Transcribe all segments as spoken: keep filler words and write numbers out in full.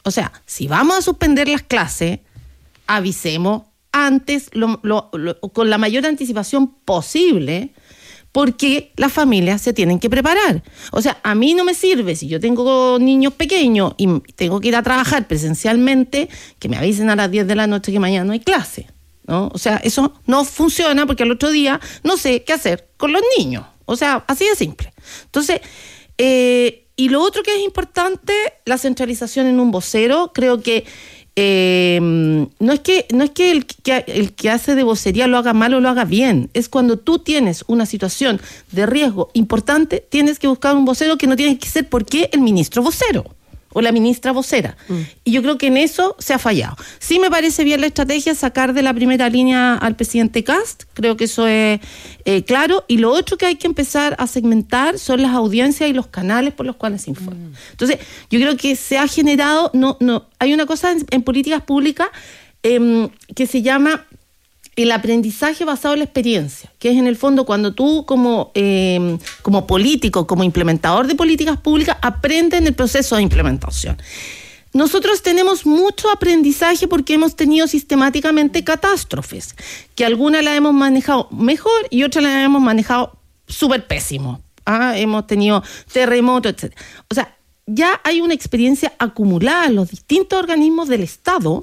O sea, si vamos a suspender las clases, avisemos antes, lo, lo, lo, con la mayor anticipación posible, porque las familias se tienen que preparar. O sea, a mí no me sirve, si yo tengo niños pequeños y tengo que ir a trabajar presencialmente, que me avisen a las diez de la noche que mañana no hay clase, ¿no? O sea, eso no funciona porque al otro día no sé qué hacer con los niños. O sea, así de simple. Entonces, eh, y lo otro que es importante, la centralización en un vocero. Creo que Eh, no es que no es que el, que el que hace de vocería lo haga mal o lo haga bien, es cuando tú tienes una situación de riesgo importante, tienes que buscar un vocero que no tiene que ser porque el ministro vocero o la ministra vocera. Mm. Y yo creo que en eso se ha fallado. Sí me parece bien la estrategia sacar de la primera línea al presidente Kast, creo que eso es eh, claro, y lo otro que hay que empezar a segmentar son las audiencias y los canales por los cuales se informa. Mm. Entonces, yo creo que se ha generado, no, no, hay una cosa en, en políticas públicas eh, que se llama el aprendizaje basado en la experiencia, que es en el fondo cuando tú como, eh, como político, como implementador de políticas públicas, aprendes en el proceso de implementación. Nosotros tenemos mucho aprendizaje porque hemos tenido sistemáticamente catástrofes, que algunas las hemos manejado mejor y otras las hemos manejado súper pésimo. ¿Ah? Hemos tenido terremotos, etcétera. O sea, ya hay una experiencia acumulada en los distintos organismos del Estado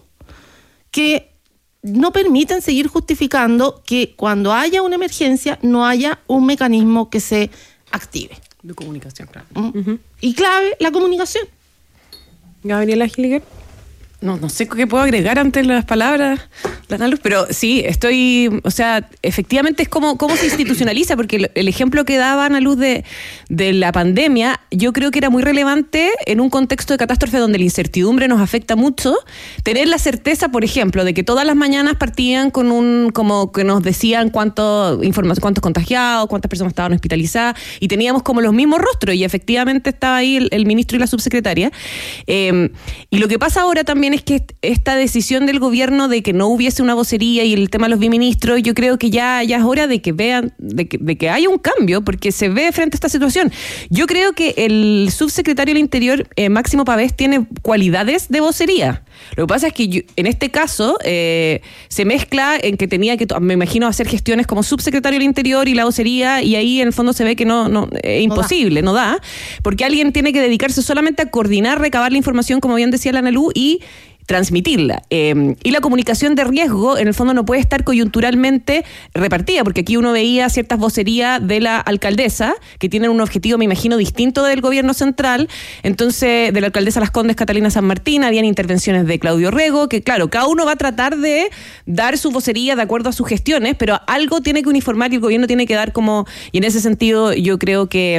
que no permiten seguir justificando que cuando haya una emergencia no haya un mecanismo que se active. De comunicación, claro. ¿Mm? Uh-huh. Y clave, la comunicación. Gabriela Gilliger. No, no sé qué puedo agregar ante las palabras de Ana Luz, pero sí, estoy, o sea, efectivamente es como cómo se institucionaliza, porque el, el ejemplo que daba Ana Luz de, de la pandemia, yo creo que era muy relevante en un contexto de catástrofe donde la incertidumbre nos afecta mucho, tener la certeza, por ejemplo, de que todas las mañanas partían con un, como que nos decían cuánto, informa, cuántos contagiados, cuántas personas estaban hospitalizadas, y teníamos como los mismos rostros, y efectivamente estaba ahí el, el ministro y la subsecretaria. Eh, y lo que pasa ahora también es que esta decisión del gobierno de que no hubiese una vocería y el tema de los biministros, yo creo que ya, ya es hora de que vean, de que, de que haya un cambio, porque se ve frente a esta situación. Yo creo que el subsecretario del Interior, eh, Máximo Pavés, tiene cualidades de vocería. Lo que pasa es que yo, en este caso eh, se mezcla en que tenía que, me imagino, hacer gestiones como subsecretario del Interior y la vocería, y ahí en el fondo se ve que no, no es imposible, no da. no da, porque alguien tiene que dedicarse solamente a coordinar, recabar la información, como bien decía la Ana Luz, y transmitirla. Eh, y la comunicación de riesgo, en el fondo, no puede estar coyunturalmente repartida, porque aquí uno veía ciertas vocerías de la alcaldesa, que tienen un objetivo, me imagino, distinto del gobierno central. Entonces, de la alcaldesa Las Condes, Catalina San Martín, habían intervenciones de Claudio Rego, que claro, cada uno va a tratar de dar su vocería de acuerdo a sus gestiones, pero algo tiene que uniformar y el gobierno tiene que dar como, y en ese sentido yo creo que,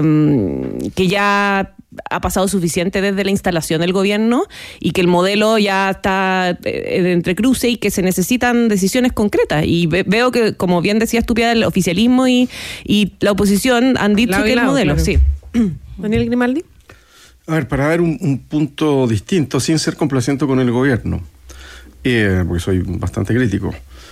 que ya ha pasado suficiente desde la instalación del gobierno y que el modelo ya está de entrecruce y que se necesitan decisiones concretas. Y ve, veo que, como bien decías tú, Pia, el oficialismo y, y la oposición han dicho lado que el lado, modelo, claro. Sí. Daniel Grimaldi. A ver, para ver un, un punto distinto, sin ser complaciente con el gobierno, eh, porque soy bastante crítico.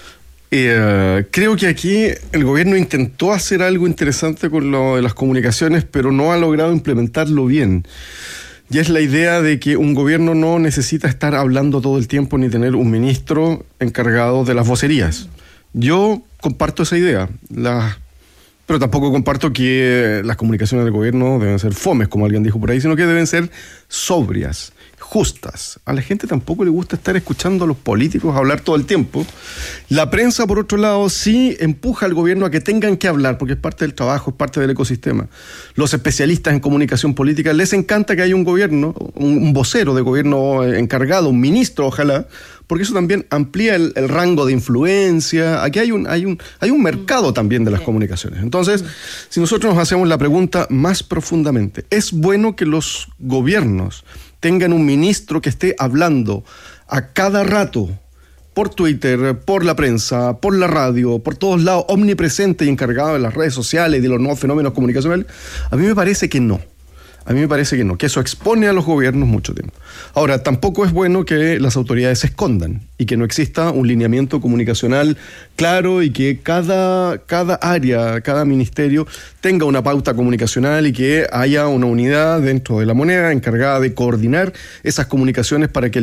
Eh, creo que aquí el gobierno intentó hacer algo interesante con lo de las comunicaciones, pero no ha logrado implementarlo bien. Y es la idea de que un gobierno no necesita estar hablando todo el tiempo ni tener un ministro encargado de las vocerías. Yo comparto esa idea, la, pero tampoco comparto que las comunicaciones del gobierno deben ser fomes, como alguien dijo por ahí, sino que deben ser sobrias, justas. A la gente tampoco le gusta estar escuchando a los políticos hablar todo el tiempo. La prensa, por otro lado, sí empuja al gobierno a que tengan que hablar, porque es parte del trabajo, es parte del ecosistema. Los especialistas en comunicación política les encanta que haya un gobierno, un, un vocero de gobierno encargado, un ministro, ojalá, porque eso también amplía el, el rango de influencia. Aquí hay un, hay un, hay un mercado también de las comunicaciones. Entonces, si nosotros nos hacemos la pregunta más profundamente, ¿es bueno que los gobiernos tengan un ministro que esté hablando a cada rato por Twitter, por la prensa, por la radio, por todos lados, omnipresente y encargado de las redes sociales y de los nuevos fenómenos comunicacionales? A mí me parece que no. A mí me parece que no, que eso expone a los gobiernos mucho tiempo. Ahora, tampoco es bueno que las autoridades se escondan y que no exista un lineamiento comunicacional claro y que cada, cada área, cada ministerio tenga una pauta comunicacional y que haya una unidad dentro de la moneda encargada de coordinar esas comunicaciones para que el